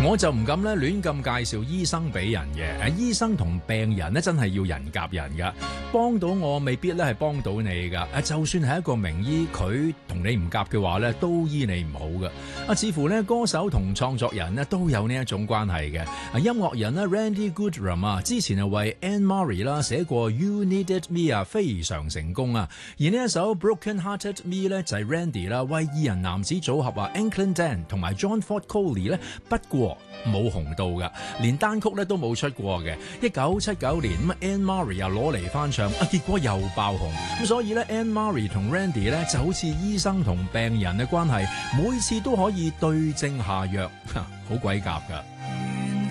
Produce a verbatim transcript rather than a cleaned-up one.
我就唔敢咧亂咁介紹醫生俾人嘅。誒，醫生同病人咧真係要人夾人噶，幫到我未必咧係幫到你噶。誒，就算係一個名醫，佢同你唔夾嘅話咧，都醫你唔好噶。啊，似乎咧歌手同創作人咧都有呢一種關係嘅。啊，音樂人咧 Randy Goodrum 啊，之前係為 Anne Murray 啦寫過 You Needed Me 啊，非常成功啊。而呢一首 Broken Hearted Me 咧就係 Randy 啦為二人男子組合啊 Incline Dan 同埋 John Ford Coley 咧，不過冇紅到噶，連單曲咧都冇出過嘅。一九七九年咁 Anne Murray 又攞嚟翻唱，啊結果又爆紅。咁所以咧 Anne Murray 同 Randy 咧就好似醫生同病人嘅關係，每次都可以對症下藥，好鬼夾噶。